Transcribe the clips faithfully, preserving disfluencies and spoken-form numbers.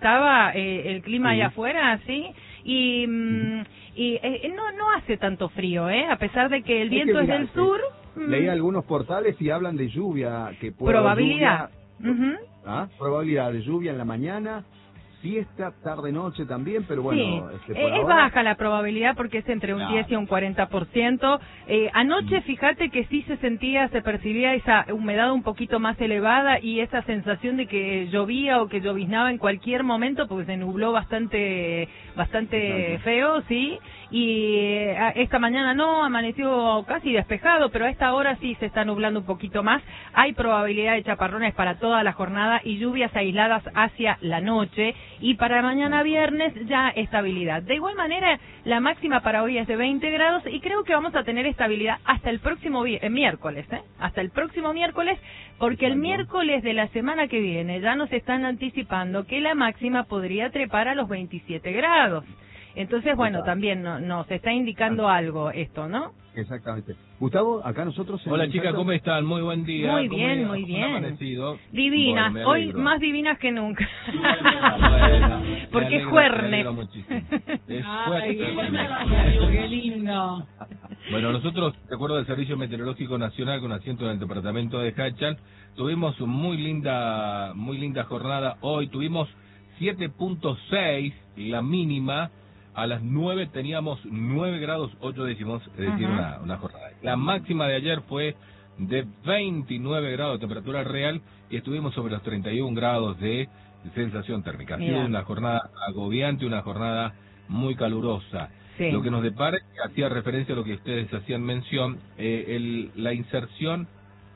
estaba eh, el clima Sí. allá afuera, ¿sí? Y, mm, y eh, no no hace tanto frío, ¿eh? A pesar de que el Es que, viento es mira, del eh, sur. leí mm, algunos portales y hablan de lluvia, que puede haber Probabilidad. lluvia, Ujú. ¿ah? Probabilidad de lluvia en la mañana, siesta, tarde-noche también, pero Sí, bueno, este, por eh, es ahora... baja la probabilidad porque es entre un diez y Claro. un cuarenta por ciento. Eh, anoche, Mm. fíjate que sí se sentía, se percibía esa humedad un poquito más elevada y esa sensación de que llovía o que lloviznaba en cualquier momento porque se nubló bastante, bastante Exacto. feo, sí. Y eh, a- esta mañana no, amaneció casi despejado, pero a esta hora sí se está nublando un poquito más. Hay probabilidad de chaparrones para toda la jornada y lluvias aisladas hacia la noche. Y para mañana viernes ya estabilidad. De igual manera, la máxima para hoy es de veinte grados y creo que vamos a tener estabilidad hasta el próximo vi- eh, miércoles, ¿eh? Hasta el próximo miércoles, porque el Exacto. miércoles de la semana que viene ya nos están anticipando que la máxima podría trepar a los veintisiete grados. Entonces, bueno, Exacto. también no- nos está indicando algo esto, ¿no? Exactamente. Gustavo, acá nosotros... en Hola el chicas, centro- ¿cómo están? Muy buen día. Muy ¿Cómo bien, le- muy cómo han bien. amanecido? Divinas, Bueno, me hoy alegro. más divinas que nunca. Bueno, me Porque es alegro, me jueves. alegro muchísimo. Es Ay, jueves. qué lindo. Bueno, nosotros, de acuerdo al Servicio Meteorológico Nacional con asiento en el departamento de Hachal, tuvimos una muy linda, muy linda jornada. Hoy tuvimos siete punto seis, la mínima. A las nueve teníamos nueve grados ocho décimos, es decir, Ajá. una, una jornada. La máxima de ayer fue de veintinueve grados de temperatura real y estuvimos sobre los treinta y un grados de sensación térmica. Ha sido Mira. una jornada agobiante, una jornada muy calurosa. Sí. Lo que nos depara, hacía referencia a lo que ustedes hacían mención, eh, el, la inserción,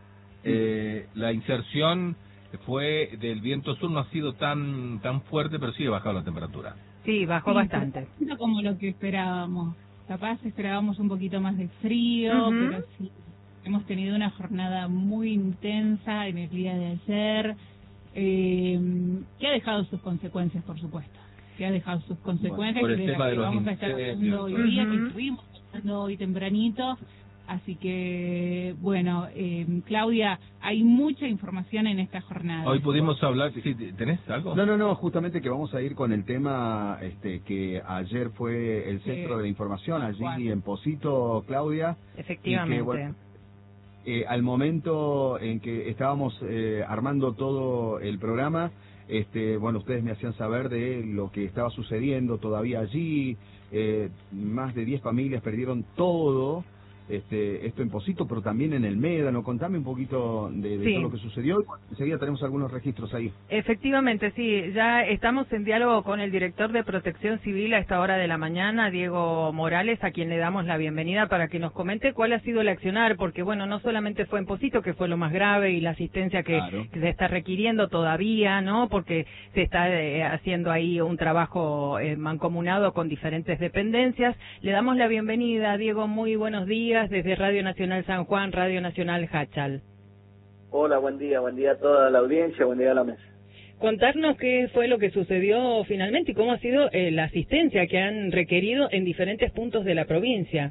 eh, la inserción fue del viento sur, no ha sido tan tan fuerte, pero sí ha bajado la temperatura. Sí, bajó Sí, bastante. pero como lo que esperábamos. Capaz esperábamos un poquito más de frío, Ujú. pero sí, hemos tenido una jornada muy intensa en el día de ayer, eh, que ha dejado sus consecuencias, por supuesto. Que ha dejado sus consecuencias por el y de tema las de que los vamos a estar hablando hoy incendios. día, que Ujú. estuvimos hablando hoy tempranito. Así que, bueno, eh, Claudia, hay mucha información en esta jornada. Hoy pudimos hablar, sí, ¿tenés algo? No, no, no, justamente que vamos a ir con el tema este que ayer fue el centro Sí. de la información, allí Bueno. en Posito, Claudia. Efectivamente. Y que, bueno, eh, al momento en que estábamos eh, armando todo el programa, este, bueno, ustedes me hacían saber de lo que estaba sucediendo todavía allí. Eh, más de diez familias perdieron todo. Este, esto en Posito, pero también en el Médano. Contame un poquito de, de Sí. todo lo que sucedió. Enseguida tenemos algunos registros ahí. Efectivamente, sí, ya estamos en diálogo con el director de Protección Civil a esta hora de la mañana, Diego Morales, a quien le damos la bienvenida para que nos comente cuál ha sido el accionar, porque bueno, no solamente fue en Posito, que fue lo más grave, y la asistencia que, Claro. que se está requiriendo todavía, ¿no? Porque se está eh, haciendo ahí un trabajo eh, mancomunado con diferentes dependencias. Le damos la bienvenida, Diego, muy buenos días, desde Radio Nacional San Juan, Radio Nacional Hachal. Hola, buen día, buen día a toda la audiencia, buen día a la mesa. Contarnos qué fue lo que sucedió finalmente y cómo ha sido eh, la asistencia que han requerido en diferentes puntos de la provincia.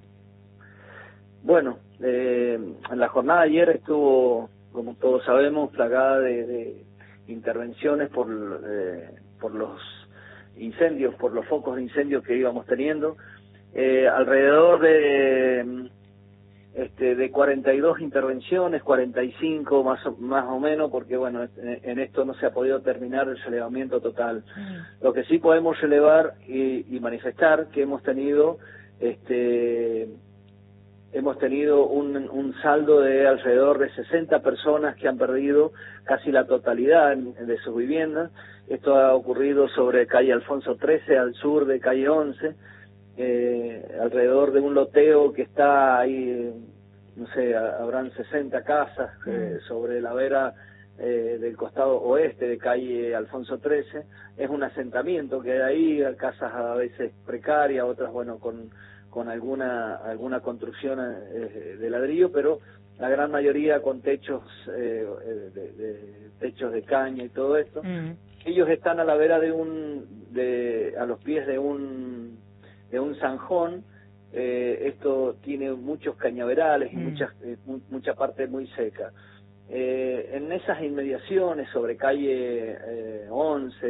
Bueno, eh, la jornada de ayer estuvo, como todos sabemos, plagada de, de intervenciones por, eh, por los incendios, por los focos de incendios que íbamos teniendo. Eh, alrededor de... Este, de cuarenta y dos intervenciones, cuarenta y cinco más o, más o menos, porque bueno, en, en esto no se ha podido terminar el relevamiento total. Mm. Lo que sí podemos relevar y, y manifestar que hemos tenido, este, hemos tenido un, un saldo de alrededor de sesenta personas que han perdido casi la totalidad de sus viviendas. Esto ha ocurrido sobre calle Alfonso trece, al sur de calle once. Eh, alrededor de un loteo que está ahí, eh, no sé, habrán sesenta casas eh, sobre la vera eh, del costado oeste de calle Alfonso trece. Es un asentamiento que hay ahí, casas a veces precarias, otras, bueno, con, con alguna, alguna construcción eh, de ladrillo, pero la gran mayoría con techos, eh, de, de, techos de caña y todo esto. Mm. Ellos están a la vera de un, de, a los pies de un de un zanjón. Eh, esto tiene muchos cañaverales y mm. muchas, eh, mucha parte muy seca. Eh, en esas inmediaciones, sobre calle eh, once,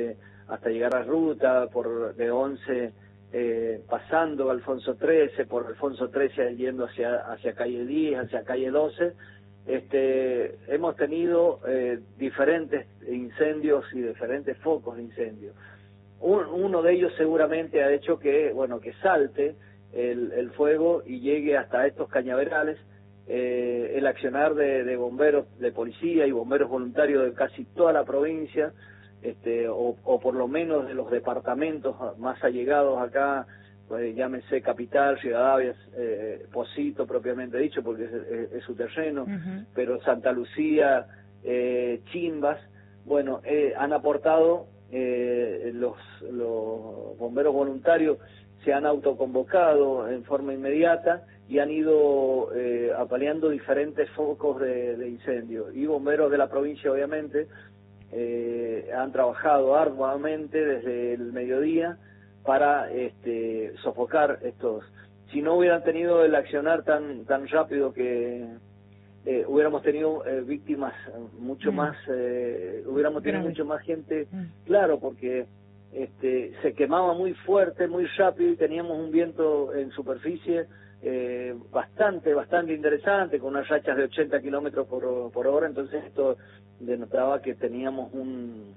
hasta llegar a Ruta, por de once eh, pasando Alfonso trece, por Alfonso trece yendo hacia hacia calle diez, hacia calle doce. Este, hemos tenido eh, diferentes incendios y diferentes focos de incendio. Un, uno de ellos seguramente ha hecho que, bueno, que salte el, el fuego y llegue hasta estos cañaverales. Eh, el accionar de, de bomberos de policía y bomberos voluntarios de casi toda la provincia, este, o, o por lo menos de los departamentos más allegados acá, pues, llámese Capital, Rivadavia, eh, Pocito propiamente dicho, porque es, es, es su terreno, uh-huh. pero Santa Lucía, eh, Chimbas, bueno, eh, han aportado, eh, los, los bomberos voluntarios se han autoconvocado en forma inmediata y han ido eh, apaleando diferentes focos de, de incendio. Y bomberos de la provincia, obviamente, eh, han trabajado arduamente desde el mediodía para este, sofocar estos. Si no hubieran tenido el accionar tan tan rápido que eh, hubiéramos tenido eh, víctimas mucho mm. más, eh, hubiéramos tenido Grave. mucho más gente, mm. claro, porque este, se quemaba muy fuerte, muy rápido y teníamos un viento en superficie eh, bastante, bastante interesante, con unas rachas de ochenta kilómetros por, por hora, entonces esto denotaba que teníamos un,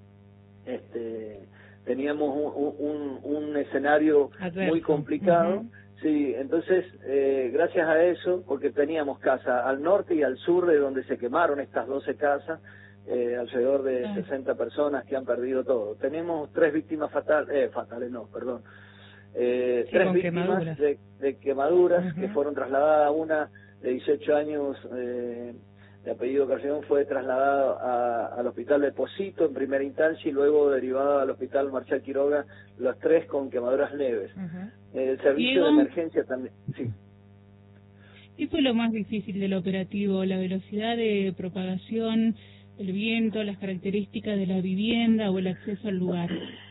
este, teníamos un, un, un escenario Adverso. muy complicado, uh-huh. sí, entonces eh, gracias a eso, porque teníamos casas al norte y al sur de donde se quemaron estas doce casas, eh, alrededor de uh-huh. sesenta personas que han perdido todo. Tenemos tres víctimas fatales, eh, fatales no, perdón, eh, sí, tres víctimas quemaduras. De, de quemaduras uh-huh. que fueron trasladadas, una de dieciocho años, eh, de apellido Carrión, fue trasladada a, al hospital de Pocito en primera instancia y luego derivada al hospital Marcial Quiroga, los tres con quemaduras leves. Uh-huh. El servicio Diego, de emergencia también, sí. ¿Qué fue lo más difícil del operativo? ¿La velocidad de propagación, el viento, las características de la vivienda o el acceso al lugar?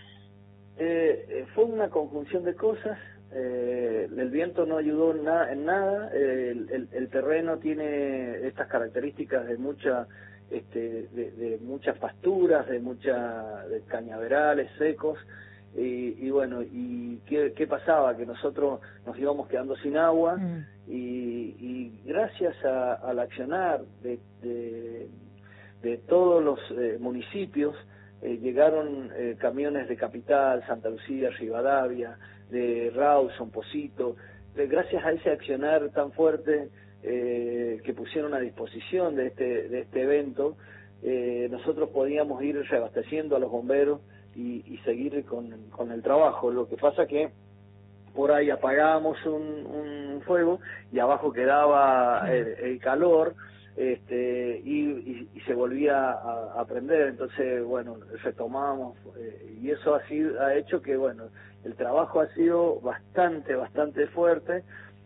Eh, fue una conjunción de cosas. Eh, el viento no ayudó en, na en nada, eh, el, el, el terreno tiene estas características de mucha, este, de, de muchas pasturas, de mucha, de cañaverales secos, y, y bueno, y ¿qué, qué pasaba? Que nosotros nos íbamos quedando sin agua, mm. y, y gracias a, al accionar de, de, de todos los eh, municipios, eh, llegaron eh, camiones de Capital, Santa Lucía, Rivadavia, de Rawson, Pocito, de, gracias a ese accionar tan fuerte eh, que pusieron a disposición de este de este evento, eh, nosotros podíamos ir reabasteciendo a los bomberos y, y seguir con, con el trabajo. Lo que pasa que por ahí apagábamos un, un fuego y abajo quedaba el, el calor, este y, y, y se volvía a, a prender, entonces bueno, retomábamos, eh, y eso ha sido, ha hecho que bueno, el trabajo ha sido bastante, bastante fuerte.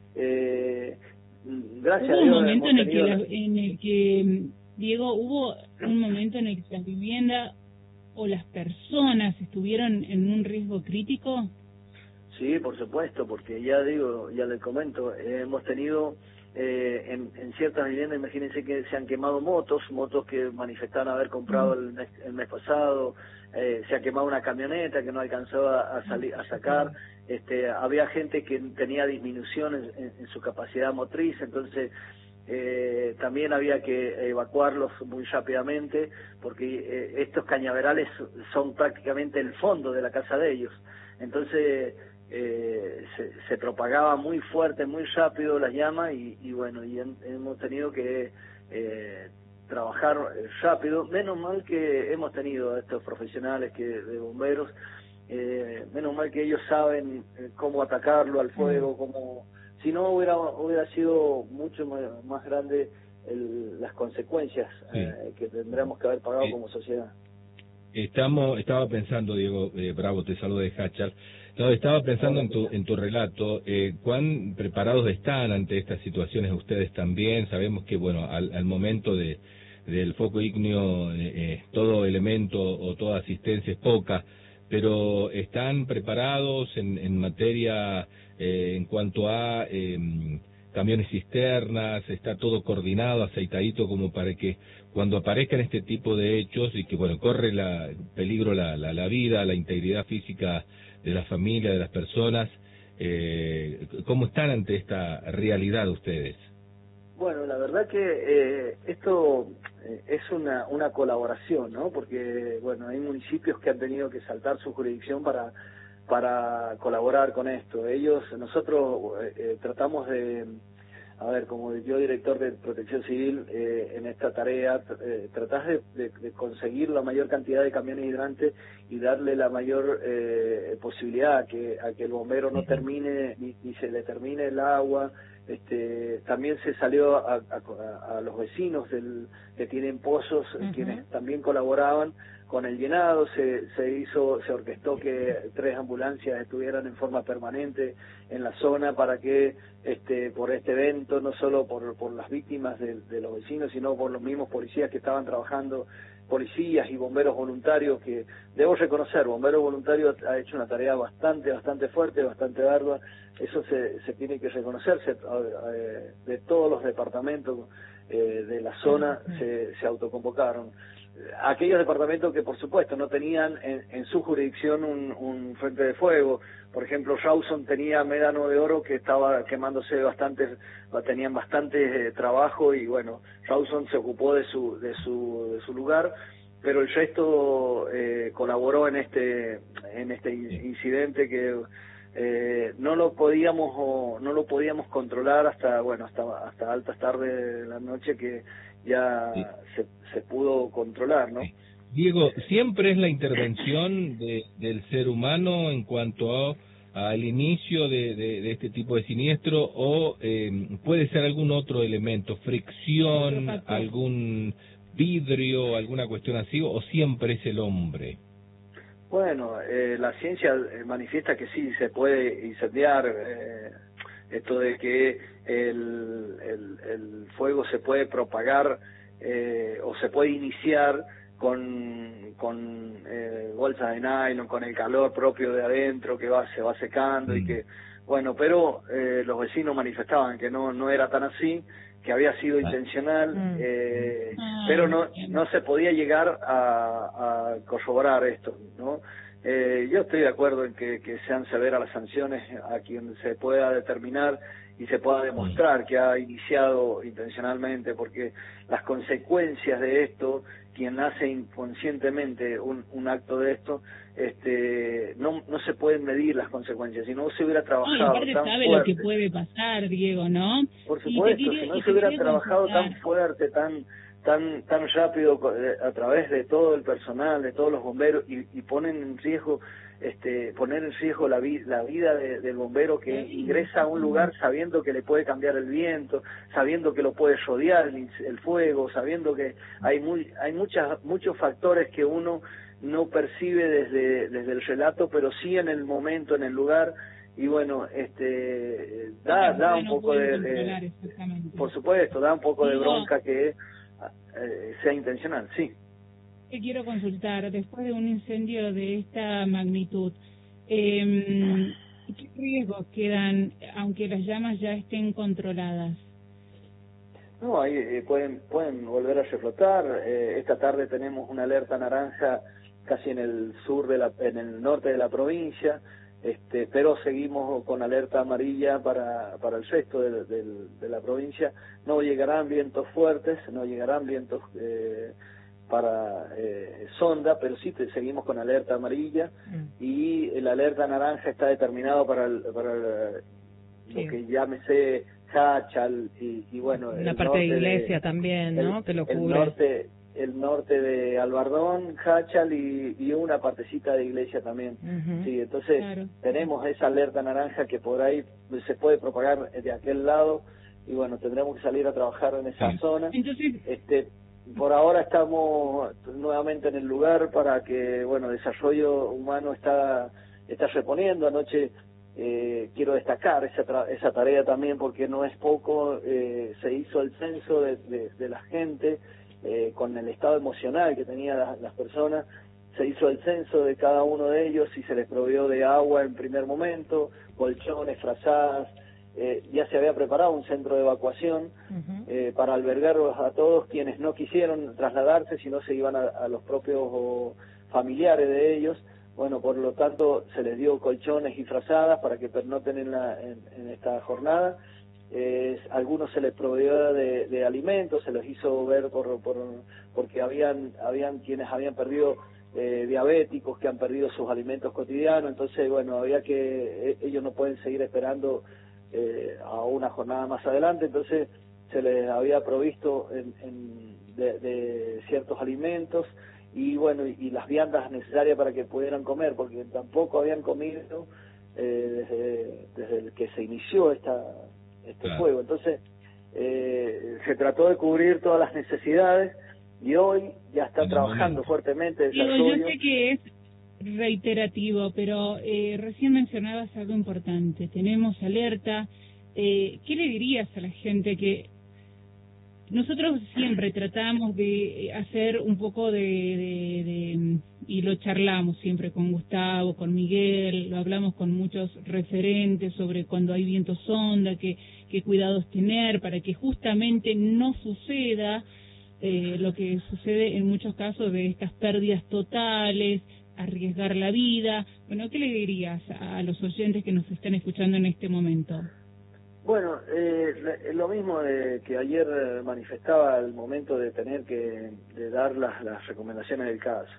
Eh, gracias ¿Hubo a Dios. un momento en el, que la, en el que, Diego, hubo un momento en el que la vivienda o las personas estuvieron en un riesgo crítico? Sí, por supuesto, porque ya digo, ya les comento, eh, hemos tenido eh, en, en ciertas viviendas, imagínense que se han quemado motos, motos que manifestaron haber comprado el mes, el mes pasado, eh, se ha quemado una camioneta que no alcanzó a, a salir a sacar, este, había gente que tenía disminuciones en, en su capacidad motriz, entonces eh, también había que evacuarlos muy rápidamente, porque eh, estos cañaverales son prácticamente el fondo de la casa de ellos, entonces Eh, se, se propagaba muy fuerte, muy rápido las llamas y, y bueno, y en, hemos tenido que eh, trabajar rápido. Menos mal que hemos tenido a estos profesionales que de bomberos, eh, menos mal que ellos saben eh, cómo atacarlo al fuego, cómo, si no hubiera hubiera sido mucho más, más grande el, las consecuencias sí. eh, que tendríamos que haber pagado sí. como sociedad. Estamos, estaba pensando, Diego, eh, Bravo, te saludo de Hachal. No, estaba pensando en tu en tu relato, eh, cuán preparados están ante estas situaciones ustedes también. Sabemos que, bueno, al, al momento de del foco ígneo, eh, eh, todo elemento o toda asistencia es poca, pero ¿están preparados en, en materia, eh, en cuanto a eh, camiones cisternas, está todo coordinado, aceitadito, como para que cuando aparezcan este tipo de hechos y que, bueno, corre la peligro la, la, la vida, la integridad física de la familia, de las personas, eh, ¿cómo están ante esta realidad ustedes? Bueno, la verdad que eh, esto eh, es una, una colaboración, ¿no? Porque, bueno, hay municipios que han tenido que saltar su jurisdicción para para colaborar con esto. Ellos, nosotros eh, eh, tratamos de, a ver, como yo director de Protección Civil, eh, en esta tarea, eh, tratás de, de, de conseguir la mayor cantidad de camiones hidrantes y darle la mayor eh, posibilidad a que, a que el bombero no termine, ni, ni se le termine el agua. Este, también se salió a, a, a los vecinos del, que tienen pozos, uh-huh. quienes también colaboraban con el llenado. Se, se hizo, se orquestó que tres ambulancias estuvieran en forma permanente en la zona para que este, por este evento, no solo por, por las víctimas de, de los vecinos, sino por los mismos policías que estaban trabajando, policías y bomberos voluntarios, que debo reconocer, bomberos voluntarios ha hecho una tarea bastante, bastante fuerte, bastante ardua. Eso se, se tiene que reconocerse, eh, de todos los departamentos eh, de la zona se, se autoconvocaron. Aquellos departamentos que, por supuesto, no tenían en, en su jurisdicción un, un frente de fuego. Por ejemplo, Rawson tenía Médano de Oro, que estaba quemándose bastante, tenían bastante eh, trabajo, y bueno, Rawson se ocupó de su, de su, de su lugar, pero el resto eh, colaboró en este, en este incidente que eh, no lo podíamos, o, no lo podíamos controlar hasta, bueno, hasta, hasta altas tardes de la noche, que ya sí. se, se pudo controlar, ¿no? Diego, ¿siempre es la intervención de, del ser humano en cuanto a, al inicio de, de, de este tipo de siniestro, o eh, puede ser algún otro elemento, fricción, algún vidrio, alguna cuestión así, o siempre es el hombre? Bueno, eh, la ciencia manifiesta que sí se puede incendiar, eh, esto de que el, el, el fuego se puede propagar eh, o se puede iniciar con, con eh, bolsas de nylon, con el calor propio de adentro que va se va secando, mm. y que, bueno, pero eh, los vecinos manifestaban que no no era tan así, que había sido intencional, mm. eh, mm. pero no no se podía llegar a, a corroborar esto, ¿no? Eh, yo estoy de acuerdo en que, que sean severas las sanciones a quien se pueda determinar y se pueda demostrar que ha iniciado intencionalmente, porque las consecuencias de esto, quien hace inconscientemente un, un acto de esto, este, no no se pueden medir las consecuencias. Si no se hubiera trabajado no, y tan sabe fuerte, lo que puede pasar, Diego, ¿no? Por supuesto, diría, si no se hubiera trabajado consultar. tan fuerte, tan tan tan rápido a través de todo el personal, de todos los bomberos, y, y ponen en riesgo este poner en riesgo la, vi, la vida de, del bombero que sí. ingresa a un lugar sabiendo que le puede cambiar el viento, sabiendo que lo puede rodear el, el fuego, sabiendo que hay muy hay muchas muchos factores que uno no percibe desde desde el relato, pero sí en el momento, en el lugar. Y bueno, este da da un poco de, de por supuesto, da un poco de bronca que eh, sea intencional, sí. Te quiero consultar, después de un incendio de esta magnitud, eh, ¿qué riesgos quedan, aunque las llamas ya estén controladas? No, ahí eh, pueden pueden volver a reflotar. Eh, esta tarde tenemos una alerta naranja casi en el sur de la, en el norte de la provincia, este, pero seguimos con alerta amarilla para para el resto de, de, de la provincia. No llegarán vientos fuertes, no llegarán vientos eh, para eh, sonda, pero sí te, seguimos con alerta amarilla, mm. y el alerta naranja está determinado para el, para el, sí. lo que llámese Hachal y, y bueno, la parte de Iglesia de, también, ¿no? El, que lo cubre. El norte, el norte de Albardón, Hachal y, y una partecita de Iglesia también. Uh-huh. Sí, entonces claro. tenemos esa alerta naranja que por ahí se puede propagar de aquel lado, y bueno, tendremos que salir a trabajar en esa sí. zona. Entonces, este por ahora estamos nuevamente en el lugar para que, bueno, desarrollo humano está está reponiendo. Anoche eh, quiero destacar esa tra- esa tarea también, porque no es poco. Eh, se hizo el censo de, de, de la gente eh, con el estado emocional que tenían las, las personas. Se hizo el censo de cada uno de ellos y se les proveyó de agua en primer momento, colchones, frazadas, eh, ya se había preparado un centro de evacuación uh-huh. eh, para albergarlos a todos quienes no quisieron trasladarse, sino se iban a, a los propios o, familiares de ellos. Bueno, por lo tanto, se les dio colchones y frazadas para que pernoten en, la, en, en esta jornada. Eh, algunos se les proveyó de, de alimentos, se les hizo ver por, por porque habían habían quienes habían perdido eh, diabéticos, que han perdido sus alimentos cotidianos. Entonces, bueno, había que, ellos no pueden seguir esperando eh, a una jornada más adelante, entonces se les había provisto en, en, de, de ciertos alimentos y bueno, y, y las viandas necesarias para que pudieran comer, porque tampoco habían comido eh, desde, desde el que se inició esta este claro. juego. Entonces eh, se trató de cubrir todas las necesidades y hoy ya está en trabajando fuertemente. Digo, yo sé que es reiterativo, pero eh, recién mencionabas algo importante. Tenemos alerta. Eh, ¿Qué le dirías a la gente que nosotros siempre tratamos de hacer un poco de, de, de, y lo charlamos siempre con Gustavo, con Miguel, lo hablamos con muchos referentes sobre cuando hay viento sonda, qué, qué cuidados tener para que justamente no suceda eh, lo que sucede en muchos casos de estas pérdidas totales, arriesgar la vida. Bueno, ¿qué le dirías a los oyentes que nos están escuchando en este momento? Bueno, eh, lo mismo de que ayer manifestaba al momento de tener que de dar las, las recomendaciones del caso.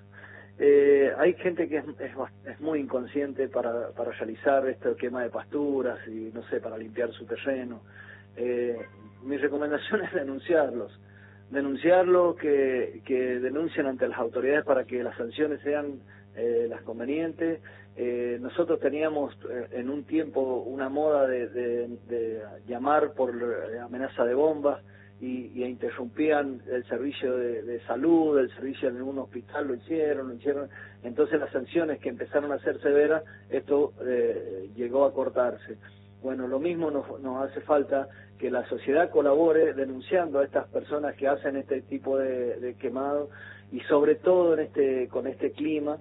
Eh, hay gente que es, es, es muy inconsciente para, para realizar este quema de pasturas y, no sé, para limpiar su terreno. Eh, mi recomendación es denunciarlos. Denunciarlos, que, que denuncien ante las autoridades para que las sanciones sean eh, las convenientes. Eh, nosotros teníamos eh, en un tiempo una moda de, de, de llamar por amenaza de bombas y, y interrumpían el servicio de, de salud, el servicio en un hospital, lo hicieron, lo hicieron. Entonces las sanciones que empezaron a ser severas, esto eh, llegó a cortarse. Bueno, lo mismo nos, nos hace falta que la sociedad colabore denunciando a estas personas que hacen este tipo de, de quemado y sobre todo en este con este clima.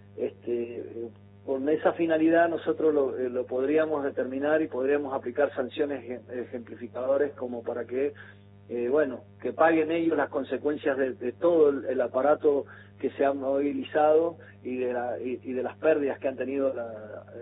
Este, con esa finalidad nosotros lo, eh, lo podríamos determinar y podríamos aplicar sanciones ejemplificadores como para que, eh, bueno, que paguen ellos las consecuencias de, de todo el, el aparato que se ha movilizado y de, la, y, y de las pérdidas que han tenido la,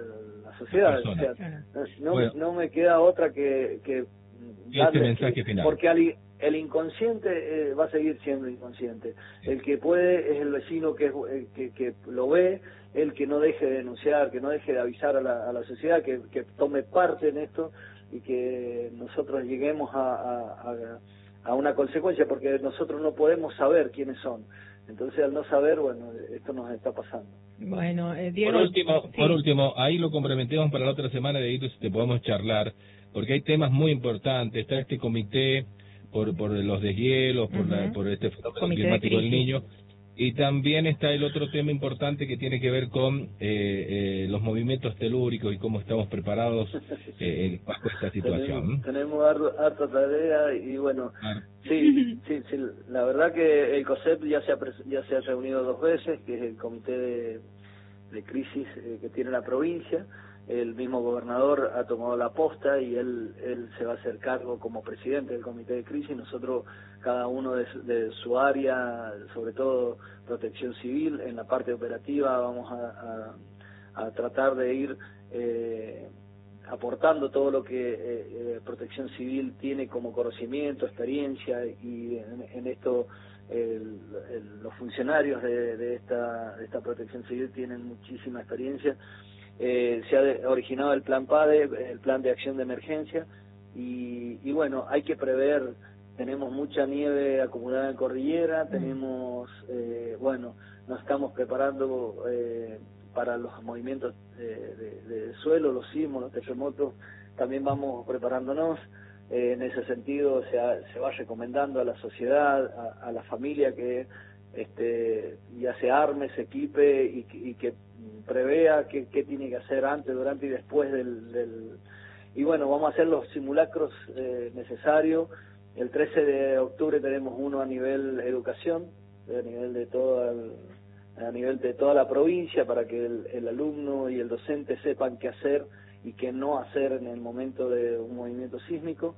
la sociedad. O sea, no, bueno. no me queda otra que, que este mensaje que, final. Porque al, el inconsciente eh, va a seguir siendo inconsciente. Sí. El que puede es el vecino que, eh, que, que lo ve, el que no deje de denunciar, que no deje de avisar a la, a la sociedad, que, que tome parte en esto y que nosotros lleguemos a, a, a, a una consecuencia, porque nosotros no podemos saber quiénes son. Entonces, al no saber, bueno, esto nos está pasando. Bueno, eh, Diego... Por último, sí. por último, ahí lo comprometemos para la otra semana, de ahí te podemos charlar, porque hay temas muy importantes. Está este comité por por los deshielos, por, uh-huh. la, por este fenómeno comité climático del Niño, y también está el otro tema importante que tiene que ver con eh, eh, los movimientos telúricos y cómo estamos preparados eh, bajo esta situación. Tenemos, tenemos harta tarea y bueno, ah. sí, sí, sí, la verdad que el COSEP ya se ha, ya se ha reunido dos veces, que es el comité de, de crisis eh, que tiene la provincia. El mismo gobernador ha tomado la posta y él él se va a hacer cargo como presidente del comité de crisis. Nosotros, cada uno de, de su área, sobre todo protección civil, en la parte operativa vamos a, a, a tratar de ir eh, aportando todo lo que eh, protección civil tiene como conocimiento, experiencia, y en, en esto el, el, los funcionarios de, de, esta, de esta protección civil tienen muchísima experiencia. Eh, se ha de, originado el plan PADE, el plan de acción de emergencia, y, y bueno, hay que prever. Tenemos mucha nieve acumulada en cordillera, tenemos, eh, bueno, nos estamos preparando eh, para los movimientos de, de, de suelo, los sismos, los terremotos, también vamos preparándonos. Eh, en ese sentido se, ha, se va recomendando a la sociedad, a, a la familia que este ya se arme, se equipe y, y que prevea qué, qué tiene que hacer antes, durante y después del... del y bueno, vamos a hacer los simulacros eh, necesarios. El trece de octubre tenemos uno a nivel educación, a nivel de toda el, a nivel de toda la provincia, para que el, el alumno y el docente sepan qué hacer y qué no hacer en el momento de un movimiento sísmico.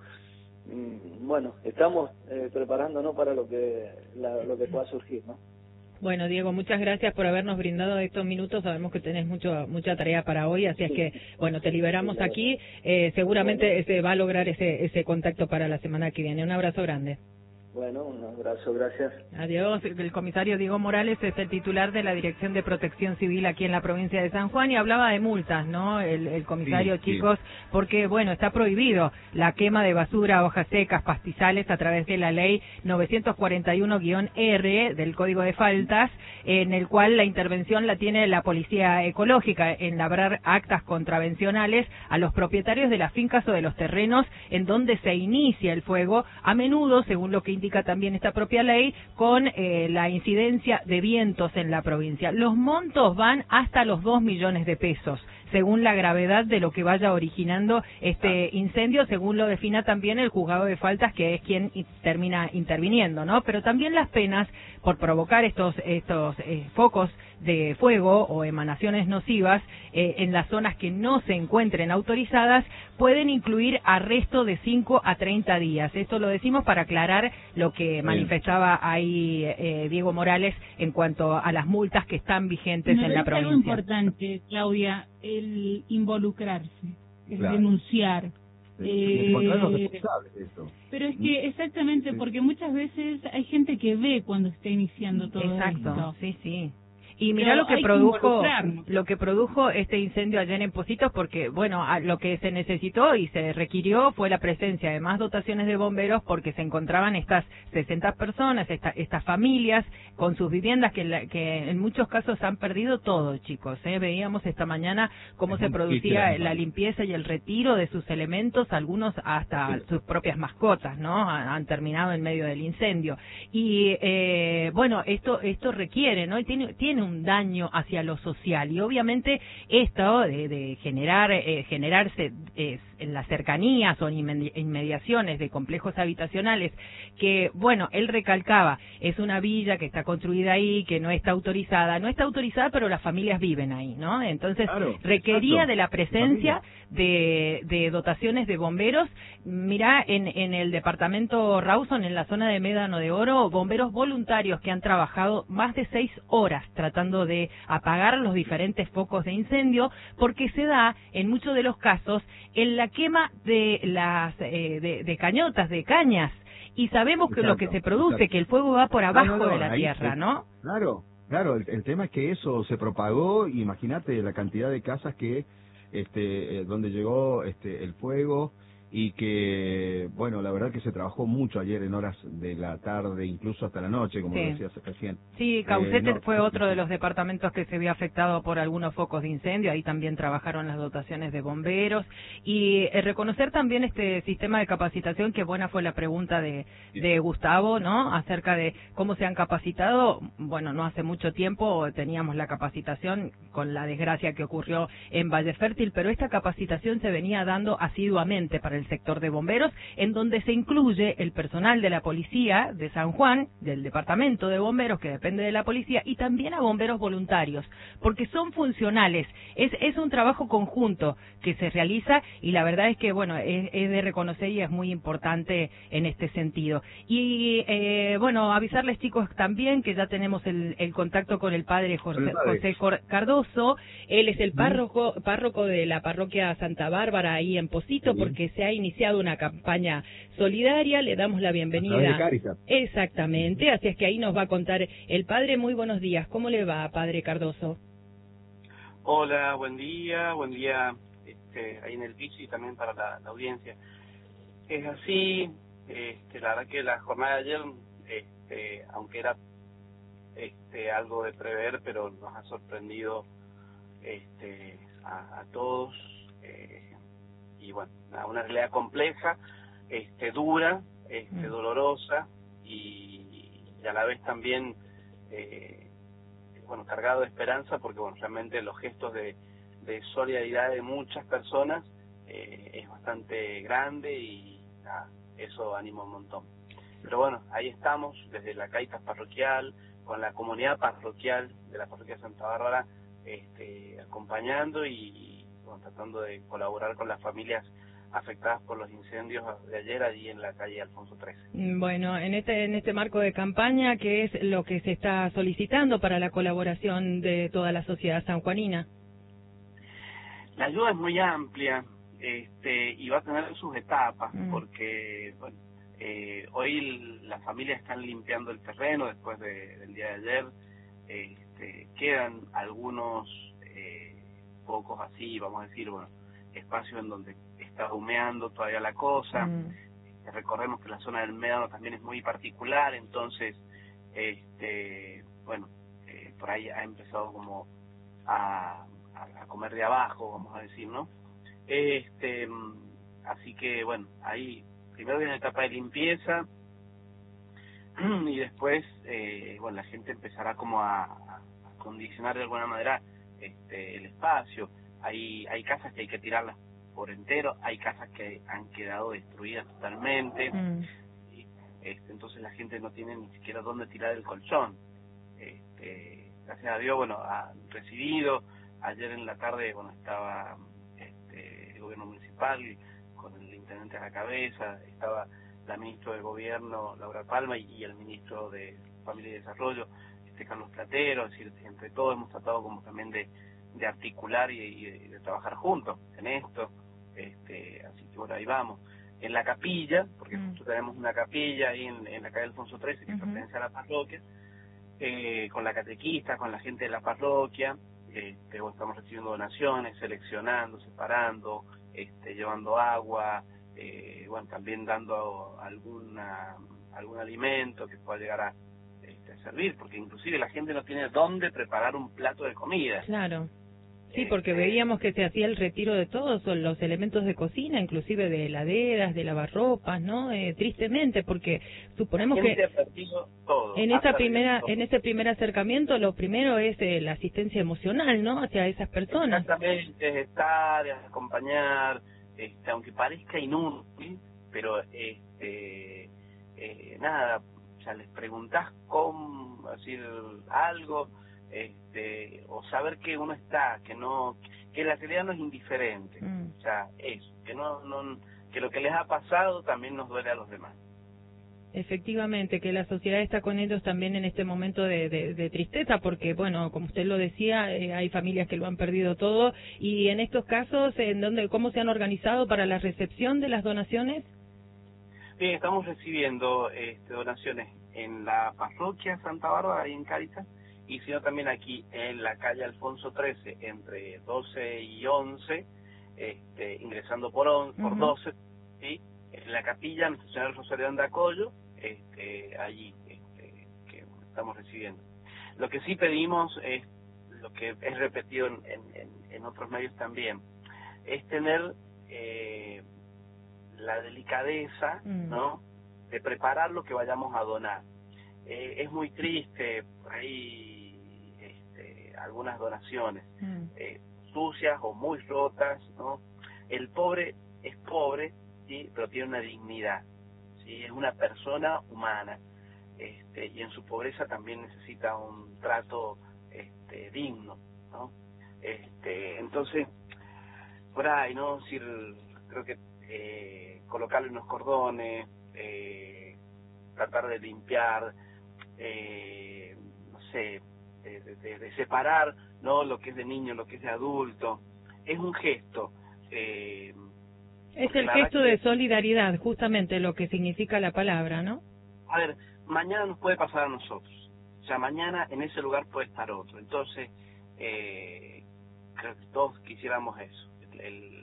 Bueno, estamos eh, preparándonos para lo que la, lo que pueda surgir, ¿no? Bueno, Diego, muchas gracias por habernos brindado estos minutos. Sabemos que tenés mucho, mucha tarea para hoy, así es que, bueno, te liberamos aquí. Eh, seguramente se va a lograr ese, ese contacto para la semana que viene. Un abrazo grande. Bueno, un abrazo, gracias. Adiós. El comisario Diego Morales es el titular de la Dirección de Protección Civil aquí en la provincia de San Juan y hablaba de multas, ¿no? El, el comisario, sí, chicos, sí. Porque, bueno, está prohibido la quema de basura, hojas secas, pastizales a través de la ley novecientos cuarenta y uno guión R del Código de Faltas, en el cual la intervención la tiene la Policía Ecológica en labrar actas contravencionales a los propietarios de las fincas o de los terrenos en donde se inicia el fuego, a menudo, según lo que indica también esta propia ley, con eh, la incidencia de vientos en la provincia. Los montos van hasta los dos millones de pesos, según la gravedad de lo que vaya originando este incendio, según lo defina también el juzgado de faltas, que es quien termina interviniendo, ¿no? Pero también las penas por provocar estos estos eh, focos de fuego o emanaciones nocivas eh, en las zonas que no se encuentren autorizadas pueden incluir arresto de cinco a treinta días. Esto lo decimos para aclarar lo que Bien. manifestaba ahí eh, Diego Morales en cuanto a las multas que están vigentes Me en la provincia. Es algo importante, Claudia, el involucrarse, el claro. denunciar. Eh, encontrar los responsables de esto. Pero es que exactamente, sí. porque muchas veces hay gente que ve cuando está iniciando todo Exacto, esto. sí, sí. Y mirá lo que produjo que lo que produjo este incendio ayer en Pocitos, porque, bueno, a, lo que se necesitó y se requirió fue la presencia de más dotaciones de bomberos, porque se encontraban estas sesenta personas, esta, estas familias con sus viviendas que, la, que en muchos casos han perdido todo, chicos. ¿eh? Veíamos esta mañana cómo es se producía la limpieza y el retiro de sus elementos, algunos hasta sí. sus propias mascotas, ¿no? Han terminado en medio del incendio. Y, eh, bueno, esto esto requiere, ¿no? Y tiene, tiene un daño hacia lo social, y obviamente esto de, de generar eh, generarse eh, en las cercanías o inmediaciones de complejos habitacionales que, bueno, él recalcaba, es una villa que está construida ahí, que no está autorizada, no está autorizada, pero las familias viven ahí, ¿no? Entonces claro, requería exacto. de la presencia de, de dotaciones de bomberos. Mirá, en, en el departamento Rawson, en la zona de Médano de Oro, bomberos voluntarios que han trabajado más de seis horas tratando de apagar los diferentes focos de incendio, porque se da, en muchos de los casos, en la quema de las eh, de, de cañotas, de cañas, y sabemos que exacto, lo que se produce, exacto. que el fuego va por abajo no, no, no, de la tierra, es, ¿no? Claro, claro, el, el tema es que eso se propagó, y imagínate la cantidad de casas que, este, eh, donde llegó este el fuego, y que, bueno, la verdad que se trabajó mucho ayer en horas de la tarde, incluso hasta la noche, como sí. decías recién. Sí, Caucete eh, no, fue otro de los departamentos que se vio afectado por algunos focos de incendio, ahí también trabajaron las dotaciones de bomberos, y eh, reconocer también este sistema de capacitación, que buena fue la pregunta de, sí. de Gustavo, ¿no?, acerca de cómo se han capacitado. Bueno, no hace mucho tiempo teníamos la capacitación con la desgracia que ocurrió en Valle Fértil, pero esta capacitación se venía dando asiduamente para el sector de bomberos, en donde se incluye el personal de la policía de San Juan, del departamento de bomberos que depende de la policía, y también a bomberos voluntarios, porque son funcionales. Es, es un trabajo conjunto que se realiza, y la verdad es que, bueno, es, es de reconocer y es muy importante en este sentido. Y, eh, bueno, avisarles, chicos, también que ya tenemos el, el contacto con el padre José, José Cardoso. Él es el párroco, párroco de la parroquia Santa Bárbara ahí en Pocito, porque se ha iniciado una campaña solidaria. Le damos la bienvenida. Exactamente, así es que ahí nos va a contar el padre. Muy buenos días, ¿cómo le va, padre Cardoso? Hola, buen día, buen día este, ahí en el piso y también para la, la audiencia. Es así, este, la verdad que la jornada de ayer, este, aunque era este, algo de prever, pero nos ha sorprendido este, a, a todos. Eh, y bueno, una realidad compleja, este, dura, este, dolorosa, y, y a la vez también eh, bueno, cargado de esperanza, porque bueno, realmente los gestos de, de solidaridad de muchas personas eh, es bastante grande, y nada, eso anima un montón. Pero bueno, ahí estamos desde la Caitas parroquial, con la comunidad parroquial de la parroquia Santa Bárbara, este, acompañando y bueno, bueno, tratando de colaborar con las familias afectadas por los incendios de ayer allí en la calle Alfonso trece. Bueno, en este en este marco de campaña, ¿qué es lo que se está solicitando para la colaboración de toda la sociedad sanjuanina? La ayuda es muy amplia, este, y va a tener sus etapas, mm. porque bueno, eh, hoy las familias están limpiando el terreno después de, del día de ayer, este, quedan algunos eh, pocos así, vamos a decir, bueno, espacios en donde está humeando todavía la cosa. Mm. Recordemos que la zona del médano también es muy particular, entonces, este, bueno, eh, por ahí ha empezado como a, a, a comer de abajo, vamos a decir, ¿no? Este, así que, bueno, ahí primero viene la etapa de limpieza y después, eh, bueno, la gente empezará como a, a condicionar de alguna manera este, el espacio. Hay, hay casas que hay que tirarlas por entero, hay casas que han quedado destruidas totalmente, mm. y, este, entonces la gente no tiene ni siquiera dónde tirar el colchón. Este, gracias a Dios, bueno, han recibido, ayer en la tarde, bueno, estaba este, el gobierno municipal con el intendente a la cabeza, estaba la ministra de Gobierno, Laura Palma, y, y el ministro de Familia y Desarrollo, este Carlos Platero, es decir, entre todos hemos tratado como también de, de articular y, y de trabajar juntos en esto. Este, así que bueno, ahí vamos. En la capilla, porque mm. nosotros tenemos una capilla ahí en, en la calle Alfonso trece que uh-huh. pertenece a la parroquia, eh, con la catequista, con la gente de la parroquia, este, bueno, estamos recibiendo donaciones, seleccionando, separando, este, llevando agua, eh, bueno, también dando alguna algún alimento que pueda llegar a, este, a servir, porque inclusive la gente no tiene dónde preparar un plato de comida. Claro. Sí, porque veíamos que se hacía el retiro de todos los elementos de cocina, inclusive de heladeras, de lavarropas, ¿no? Eh, tristemente, porque suponemos que todo, en esa primera, en ese primer acercamiento, lo primero es eh, la asistencia emocional, ¿no? Hacia esas personas. Exactamente, es estar, es acompañar, este, aunque parezca inútil, pero este, eh, nada, o sea, les preguntás cómo decir algo. Este, o saber que uno está, que no, que la realidad no es indiferente, mm. o sea, eso, que no, no, que lo que les ha pasado también nos duele a los demás. Efectivamente, que la sociedad está con ellos también en este momento de, de, de tristeza, porque, bueno, como usted lo decía, eh, hay familias que lo han perdido todo, y en estos casos, ¿en dónde, cómo se han organizado para la recepción de las donaciones? Bien, estamos recibiendo este, donaciones en la parroquia Santa Bárbara, ahí en Cáritas, y sino también aquí en la calle Alfonso trece, entre doce y once, este, ingresando por, on, por uh-huh. doce, ¿sí? En la capilla Nuestra Señora del Rosario de Andacollo, este, allí este, que estamos recibiendo. Lo que sí pedimos es, lo que es repetido en, en, en otros medios también, es tener eh, la delicadeza, uh-huh. ¿no?, de preparar lo que vayamos a donar. Eh, es muy triste, por ahí este, algunas donaciones mm. eh, sucias o muy rotas, ¿no? El pobre es pobre, ¿sí?, pero tiene una dignidad, ¿sí? Es una persona humana, este, y en su pobreza también necesita un trato este, digno, ¿no? Este, entonces, por ahí, ¿no? Es decir, creo que eh, colocarle unos cordones, eh, tratar de limpiar, Eh, no sé, de, de, de separar, ¿no?, lo que es de niño, lo que es de adulto, es un gesto. Eh, es el gesto de solidaridad, justamente lo que significa la palabra, ¿no? A ver, mañana nos puede pasar a nosotros, o sea, mañana en ese lugar puede estar otro, entonces eh, creo que todos quisiéramos eso, el,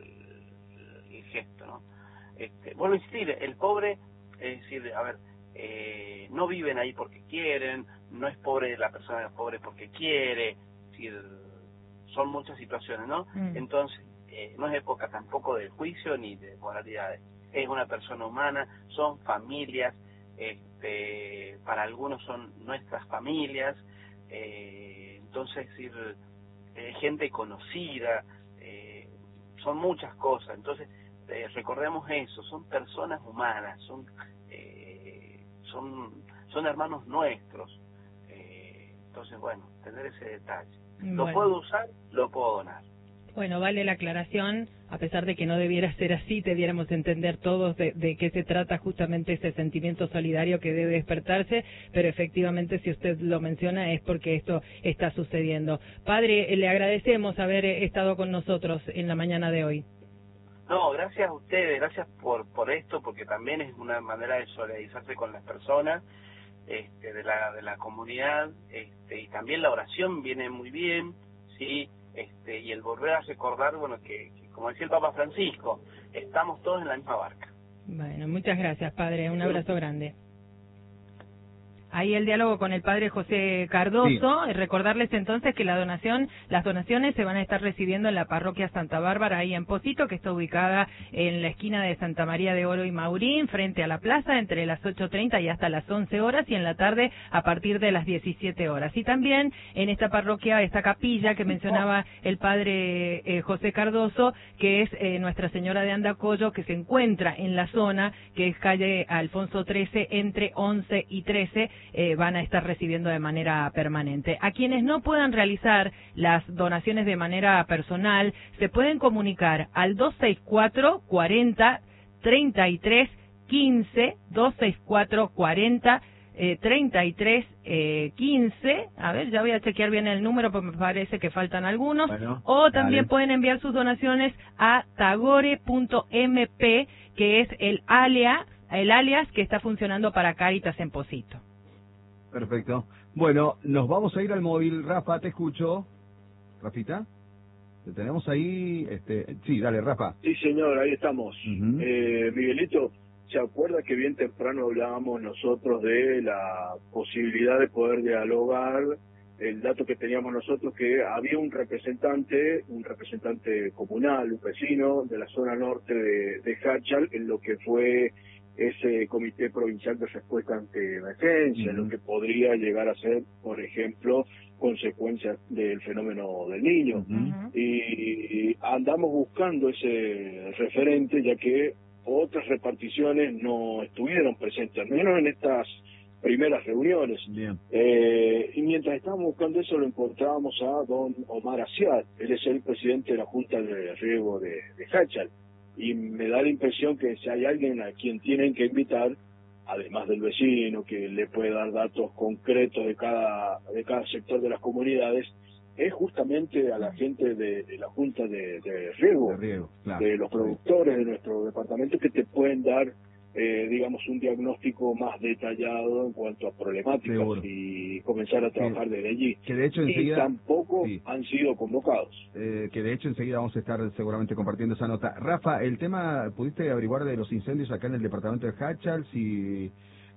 el, el gesto, ¿no? Este, vuelvo a insistir, el pobre, es decir, a ver, Eh, no viven ahí porque quieren, no es pobre la persona, es pobre porque quiere, es decir, son muchas situaciones, ¿no? Mm. Entonces, eh, no es época tampoco de juicio ni de moralidades, es una persona humana, son familias, este, para algunos son nuestras familias, eh, entonces, es decir, eh, gente conocida, eh, son muchas cosas, entonces, eh, recordemos eso, son personas humanas, son... Eh, son son hermanos nuestros, eh, entonces bueno, tener ese detalle. Bueno. Lo puedo usar, lo puedo donar. Bueno, vale la aclaración, a pesar de que no debiera ser así, debiéramos entender todos de, de qué se trata justamente ese sentimiento solidario que debe despertarse, pero efectivamente, si usted lo menciona, es porque esto está sucediendo. Padre, le agradecemos haber estado con nosotros en la mañana de hoy. No, gracias a ustedes, gracias por por esto, porque también es una manera de solidarizarse con las personas este, de la de la comunidad, este, y también la oración viene muy bien, sí. Este, y el volver a recordar, bueno, que, que como decía el Papa Francisco, estamos todos en la misma barca. Bueno, muchas gracias, padre. Un abrazo grande. Ahí el diálogo con el padre José Cardoso. Sí. Recordarles entonces que la donación, las donaciones se van a estar recibiendo en la parroquia Santa Bárbara, ahí en Pocito, que está ubicada en la esquina de Santa María de Oro y Maurín, frente a la plaza, entre las ocho treinta y hasta las once horas, y en la tarde a partir de las diecisiete horas. Y también en esta parroquia, esta capilla que mencionaba el padre eh, José Cardoso, que es eh, Nuestra Señora de Andacollo, que se encuentra en la zona, que es calle Alfonso trece, entre once y trece, Eh, van a estar recibiendo de manera permanente. A quienes no puedan realizar las donaciones de manera personal, se pueden comunicar al dos seis cuatro, cuarenta, treinta y tres, quince, dos seis cuatro, cuarenta, treinta y tres, quince, a ver, ya voy a chequear bien el número porque me parece que faltan algunos, bueno, o también dale. Pueden enviar sus donaciones a tagore punto m p, que es el alias, el alias que está funcionando para Cáritas en Pocito. Perfecto. Bueno, nos vamos a ir al móvil. Rafa, te escucho. Rafita, ¿te tenemos ahí? Este, sí, dale, Rafa. Sí, señor, ahí estamos. Uh-huh. eh, Miguelito, ¿se acuerda que bien temprano hablábamos nosotros de la posibilidad de poder dialogar? El dato que teníamos nosotros, que había un representante, un representante comunal, un vecino de la zona norte de, de Hachal, en lo que fue ese comité provincial de respuesta ante emergencia, uh-huh. lo que podría llegar a ser, por ejemplo, consecuencias del fenómeno del Niño. Uh-huh. Y andamos buscando ese referente, ya que otras reparticiones no estuvieron presentes, al menos en estas primeras reuniones. Bien. Eh, y mientras estábamos buscando eso, lo encontrábamos a don Omar Asiad. Él es el presidente de la Junta de Riego de, de Hachal. Y me da la impresión que si hay alguien a quien tienen que invitar, además del vecino, que le puede dar datos concretos de cada de cada sector de las comunidades, es justamente a la gente de, de la Junta de, de Riego, de, riego claro. de los productores de nuestro departamento, que te pueden dar, eh, digamos, un diagnóstico más detallado en cuanto a problemáticas. Seguro. Y comenzar a trabajar sí. desde allí. Que de hecho enseguida, y tampoco sí. han sido convocados. Eh, que de hecho enseguida vamos a estar seguramente compartiendo esa nota. Rafa, el tema, ¿pudiste averiguar de los incendios acá en el departamento de Hachal? Si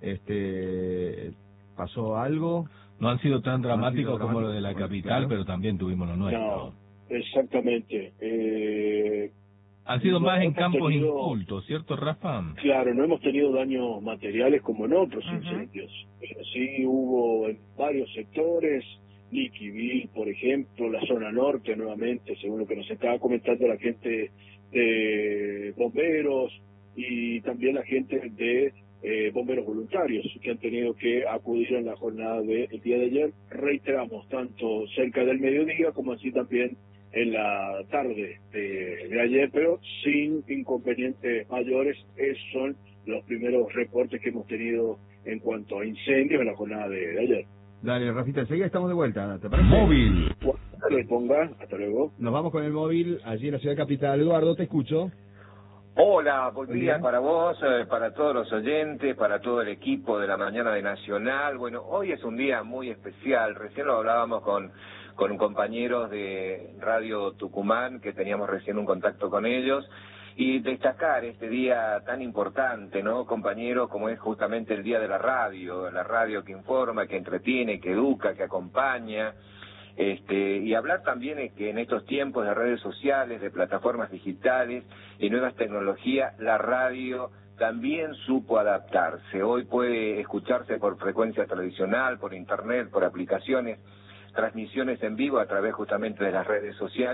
este pasó algo. No han sido tan dramáticos no como lo de la capital, claro. pero también tuvimos lo nuestro. No, exactamente. Eh, Han sido no más en campos tenido, incultos, ¿cierto, Rafa? Claro, no hemos tenido daños materiales como en otros uh-huh. incendios. Pero sí hubo en varios sectores, Liquivil, por ejemplo, la zona norte nuevamente, según lo que nos estaba comentando la gente de bomberos y también la gente de eh, bomberos voluntarios que han tenido que acudir en la jornada del día de ayer. Reiteramos, tanto cerca del mediodía como así también en la tarde de, de ayer, pero sin inconvenientes mayores. Esos son los primeros reportes que hemos tenido en cuanto a incendios en la jornada de, de ayer. Dale, Rafita, enseguida estamos de vuelta, ¿te parece? Móvil. Le ponga, hasta luego. Nos vamos con el móvil allí en la ciudad capital. Eduardo, te escucho. Hola, buen día para vos, eh, para todos los oyentes, para todo el equipo de la mañana de Nacional. Bueno, hoy es un día muy especial. Recién lo hablábamos con, con compañeros de Radio Tucumán, que teníamos recién un contacto con ellos, y destacar este día tan importante, ¿no, compañeros? Como es justamente el Día de la Radio, la radio que informa, que entretiene, que educa, que acompaña. Este, y hablar también es que en estos tiempos de redes sociales, de plataformas digitales y nuevas tecnologías, la radio también supo adaptarse. Hoy puede escucharse por frecuencia tradicional, por internet, por aplicaciones, transmisiones en vivo a través justamente de las redes sociales,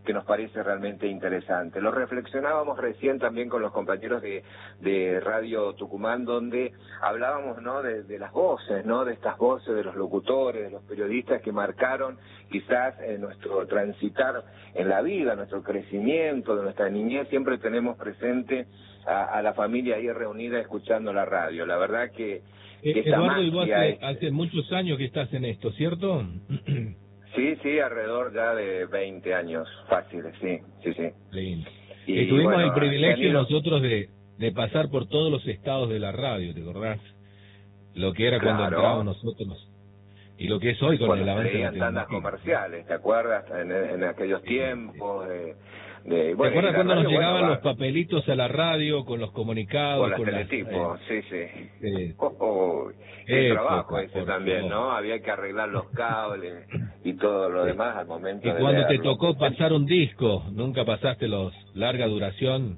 que nos parece realmente interesante. Lo reflexionábamos recién también con los compañeros de, de Radio Tucumán, donde hablábamos, ¿no?, de, de las voces, ¿no?, de estas voces de los locutores, de los periodistas que marcaron quizás eh, nuestro transitar en la vida, nuestro crecimiento, de nuestra niñez. Siempre tenemos presente a, a la familia ahí reunida escuchando la radio. La verdad que, que eh, esta Eduardo, y vos hace, es... hace muchos años que estás en esto, ¿cierto? Sí, sí, alrededor ya de veinte años fáciles, sí, sí, sí. Lindo. Y, y tuvimos bueno, el privilegio ido... nosotros de, de pasar por todos los estados de la radio, ¿te acordás? Lo que era cuando Claro. entrábamos nosotros y lo que es hoy con cuando el avance de la leían tandas tecnología. comerciales, ¿te acuerdas? En, en aquellos Sí, tiempos de... de ¿Te bueno, acuerdas y la cuando nos radio, llegaban bueno, los papelitos a la radio con los comunicados? Con las con teletipos, las, sí, eh, sí. eh, Oh, oh, qué época, trabajo ese por también, favor. ¿no? Había que arreglar los cables y todo lo demás al momento Y de cuando te leerlo. tocó pasar un disco, ¿nunca pasaste los larga duración?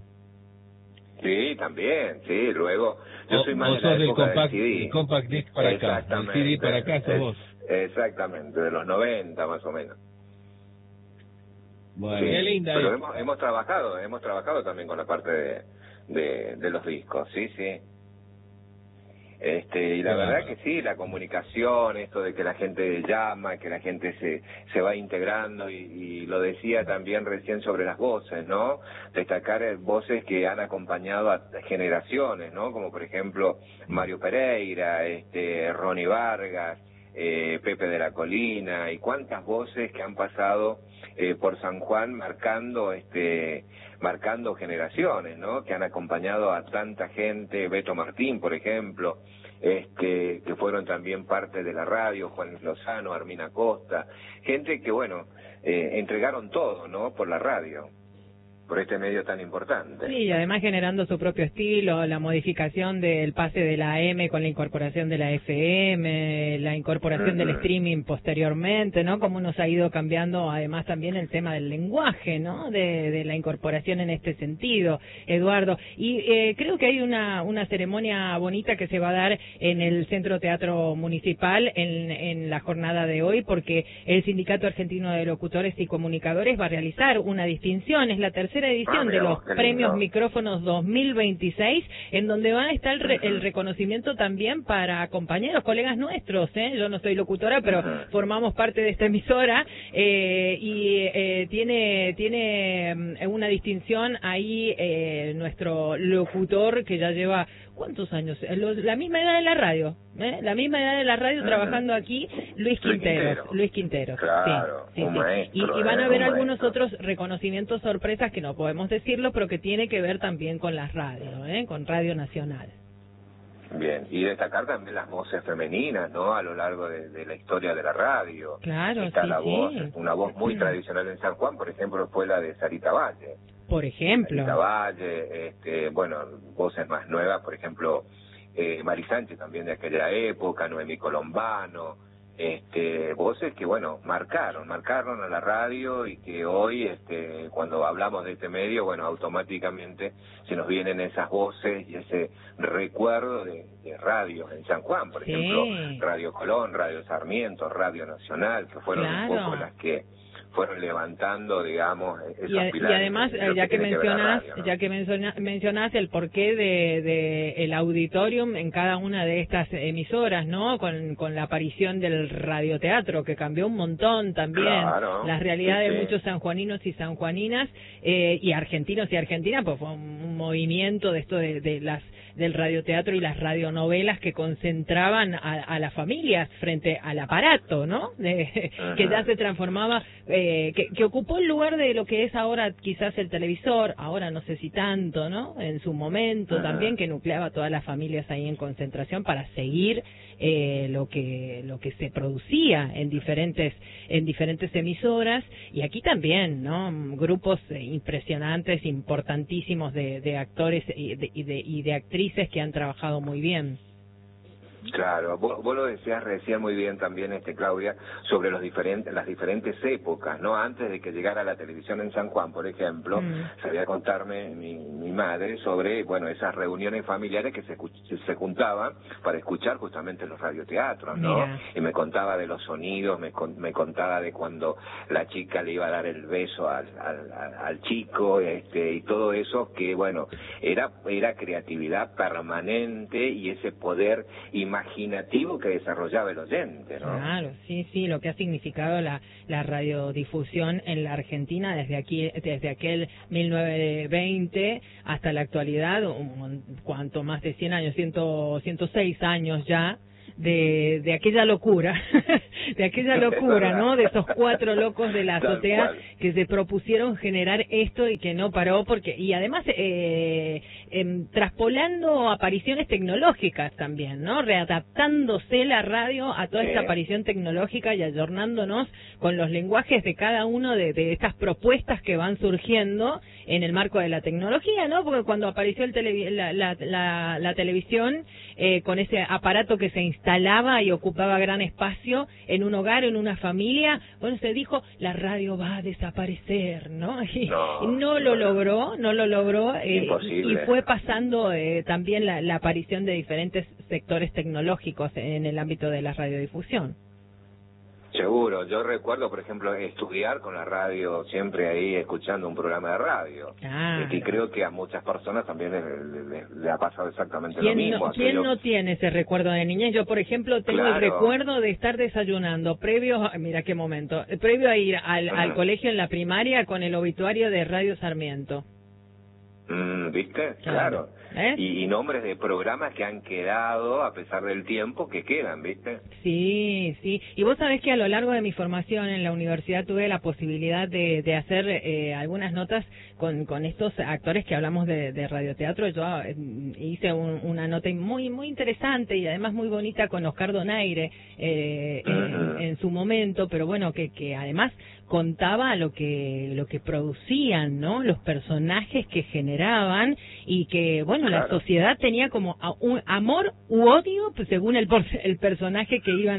Sí, también, sí, luego... Yo O- soy más o de la sos del época compact, del C D. del compact disc para acá, del Exactamente. C D para acá sos Es- vos. Exactamente, de los noventa más o menos. Bueno, Sí, qué linda pero época. hemos, hemos trabajado, hemos trabajado también con la parte de, de, de los discos, sí, sí. Este, y la Qué verdad bárbaro. que sí, la comunicación, esto de que la gente llama, que la gente se, se va integrando, y, y lo decía también recién sobre las voces, ¿no? Destacar eh, voces que han acompañado a generaciones, ¿no? Como por ejemplo Mario Pereira, este, Ronnie Vargas, eh, Pepe de la Colina, y cuántas voces que han pasado eh, por San Juan marcando este marcando generaciones, ¿no? Que han acompañado a tanta gente, Beto Martín, por ejemplo, este que fueron también parte de la radio, Juan Luis Lozano, Armina Costa, gente que, bueno, eh, entregaron todo, ¿no? Por la radio, por este medio tan importante. Sí, y además generando su propio estilo, la modificación del pase de la A M con la incorporación de la F M, la incorporación del streaming posteriormente, ¿no? Cómo nos ha ido cambiando, además también el tema del lenguaje, ¿no? De, de la incorporación en este sentido, Eduardo. Y eh, creo que hay una, una ceremonia bonita que se va a dar en el Centro Teatro Municipal en, en la jornada de hoy, porque el Sindicato Argentino de Locutores y Comunicadores va a realizar una distinción, es la tercera edición Ah, de mira los vos, qué premios lindo. Micrófonos dos mil veintiséis, en donde va a estar el, re- el reconocimiento también para compañeros, colegas nuestros, ¿eh? Yo no soy locutora, pero Ajá. formamos parte de esta emisora, eh, y eh, tiene tiene mm, una distinción ahí eh, nuestro locutor que ya lleva ¿cuántos años? Eh, lo- La misma edad de la radio, ¿eh? La misma edad de la radio Ajá. trabajando aquí, Luis Luis Quinteros. Quintero. Luis Quinteros, Claro, sí, sí, un sí. maestro, Y, y van a eh, haber un algunos maestro. otros reconocimientos sorpresas que no podemos decirlo, pero que tiene que ver también con las radios, ¿eh? Con Radio Nacional. Bien, y destacar también las voces femeninas, ¿no? A lo largo de, de la historia de la radio. Claro, Está sí, la sí. voz, una voz muy Mm. tradicional en San Juan, por ejemplo, fue la de Sarita Valle. Por ejemplo. Sarita Valle, este, bueno, voces más nuevas, por ejemplo, eh, Mari Sánchez también de aquella época, Noemí Colombano, este, voces que, bueno, marcaron, marcaron a la radio, y que hoy, este, cuando hablamos de este medio, bueno, automáticamente se nos vienen esas voces y ese recuerdo de, de radios en San Juan, por Sí. ejemplo, Radio Colón, Radio Sarmiento, Radio Nacional, que fueron Claro. un poco las que fueron levantando, digamos, esos Y, a- y pilares además, de lo eh, ya que tiene ver la mencionas, radio, ¿no? ya que menciona- mencionas el porqué de, de el auditorium en cada una de estas emisoras, ¿no? Con, con la aparición del radioteatro, que cambió un montón también Claro, las realidades sí, de sí. muchos sanjuaninos y sanjuaninas, eh, y argentinos y argentinas, pues fue un, un movimiento de esto de, de las del radioteatro y las radionovelas que concentraban a, a las familias frente al aparato, ¿no? De, Ajá. que ya se transformaba, eh, que, que ocupó el lugar de lo que es ahora quizás el televisor, ahora no sé si tanto, ¿no? En su momento Ajá. también, que nucleaba a todas las familias ahí en concentración para seguir eh, lo que lo que se producía en diferentes en diferentes emisoras, y aquí también, ¿no? Grupos eh, impresionantes, importantísimos de, de actores y de, y de y de actrices que han trabajado muy bien. Claro, vos, vos lo decías recién muy bien también, este Claudia, sobre los diferentes, las diferentes épocas, ¿no? Antes de que llegara la televisión en San Juan, por ejemplo, mm. sabía contarme mi, mi madre sobre, bueno, esas reuniones familiares que se, se juntaban para escuchar justamente los radioteatros, ¿no? Mira. Y me contaba de los sonidos, me, me contaba de cuando la chica le iba a dar el beso al, al, al chico, este, y todo eso que, bueno, era, era creatividad permanente y ese poder imaginativo que desarrollaba el oyente, ¿no? Claro, sí, sí, lo que ha significado la, la radiodifusión en la Argentina desde aquí, desde aquel mil novecientos veinte hasta la actualidad, un, cuanto más de cien años, ciento seis años ya, de, de aquella locura, de aquella locura, ¿no? De esos cuatro locos de la azotea que se propusieron generar esto y que no paró, porque y además eh, eh, traspolando apariciones tecnológicas también, ¿no? Readaptándose la radio a toda esta aparición tecnológica y ayornándonos con los lenguajes de cada uno de, de estas propuestas que van surgiendo en el marco de la tecnología, ¿no? Porque cuando apareció el televi la, la, la, la televisión eh, con ese aparato que se instalaba y ocupaba gran espacio en un hogar, en una familia, bueno, se dijo, la radio va a desaparecer, ¿no? Y no, y no lo logró, no lo logró, eh, y fue pasando eh, también la, la aparición de diferentes sectores tecnológicos en el ámbito de la radiodifusión. Seguro, yo recuerdo, por ejemplo, estudiar con la radio, siempre ahí escuchando un programa de radio. Ah. Y creo que a muchas personas también le, le, le ha pasado exactamente lo mismo. No, ¿Quién no tiene ese recuerdo de niñez? Yo, por ejemplo, tengo claro. el recuerdo de estar desayunando previo, mira qué momento, previo a ir al, al colegio en la primaria con el obituario de Radio Sarmiento. Mm, ¿Viste? Claro. claro. ¿Eh? Y, y nombres de programas que han quedado a pesar del tiempo que quedan, ¿viste? Sí, sí. Y vos sabés que a lo largo de mi formación en la universidad tuve la posibilidad de, de hacer eh, algunas notas con, con estos actores que hablamos de, de radioteatro. Yo eh, hice un, una nota muy muy interesante y además muy bonita con Oscar Donaire eh, uh -huh. en, en su momento, pero bueno, que, que además contaba lo que lo que producían, ¿no? Los personajes que generaban y que, bueno, claro. la sociedad tenía como a, un amor u odio pues, según el, el personaje que iban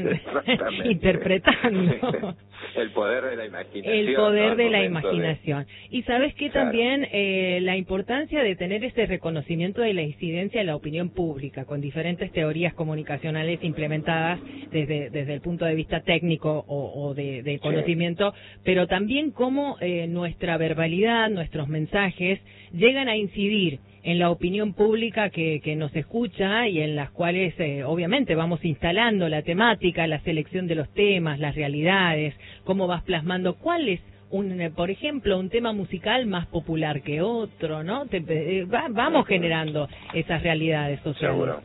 interpretando. El poder de la imaginación. El poder ¿no? de la imaginación. De... Y sabes que claro. también eh, la importancia de tener ese reconocimiento de la incidencia de la opinión pública con diferentes teorías comunicacionales implementadas desde, desde el punto de vista técnico o, o de, de conocimiento, sí. pero también cómo eh, nuestra verbalidad, nuestros mensajes llegan a incidir en la opinión pública que, que nos escucha y en las cuales eh, obviamente vamos instalando la temática, la selección de los temas, las realidades, cómo vas plasmando cuál es un, por ejemplo, un tema musical más popular que otro, ¿no? Te, eh, va, vamos generando esas realidades sociales. Seguro.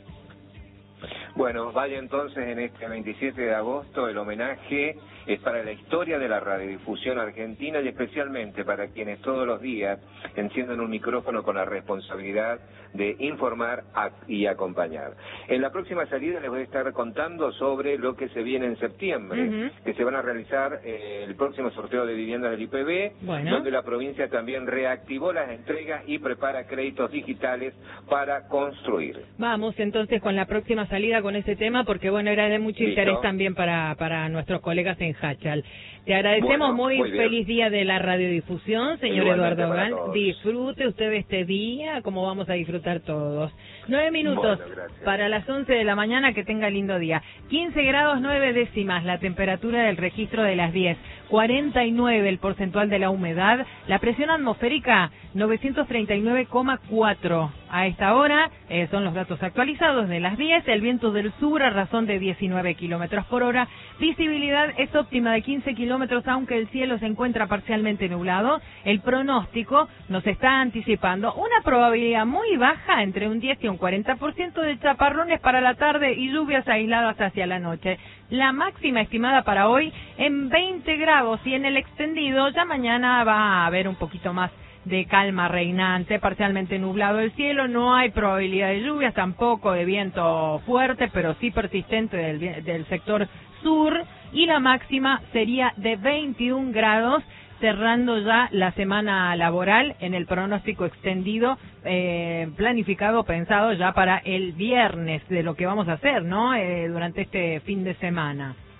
Bueno, vaya entonces en este veintisiete de agosto el homenaje es para la historia de la radiodifusión argentina y especialmente para quienes todos los días encienden un micrófono con la responsabilidad de informar y acompañar. En la próxima salida les voy a estar contando sobre lo que se viene en septiembre, uh-huh. que se van a realizar eh, el próximo sorteo de viviendas del I P B, bueno. donde la provincia también reactivó las entregas y prepara créditos digitales para construir. Vamos entonces con la próxima salida con ese tema, porque bueno, era de mucho ¿Listo? interés también para, para nuestros colegas en Hachal. Te agradecemos, bueno, muy, muy feliz día de la radiodifusión, señor Igualmente Eduardo Gant. Disfrute usted este día, como vamos a disfrutar todos. Nueve minutos bueno, para las once de la mañana, que tenga lindo día. quince grados nueve décimas, la temperatura del registro de las diez. cuarenta y nueve el porcentual de la humedad. La presión atmosférica, novecientos treinta y nueve coma cuatro. A esta hora eh, son los datos actualizados de las diez. El viento del sur a razón de diecinueve kilómetros por hora. Visibilidad es óptima de quince kilómetros, aunque el cielo se encuentra parcialmente nublado. El pronóstico nos está anticipando una probabilidad muy baja, entre un diez y un cuarenta por ciento de chaparrones para la tarde y lluvias aisladas hacia la noche. La máxima estimada para hoy en veinte grados y en el extendido ya mañana va a haber un poquito más de calma reinante, parcialmente nublado el cielo, no hay probabilidad de lluvias, tampoco de viento fuerte, pero sí persistente del, del sector sur, y la máxima sería de veintiún grados. cerrando ya la semana laboral en el pronóstico extendido, eh, planificado, pensado ya para el viernes de lo que vamos a hacer, ¿no? Eh, durante este fin de semana.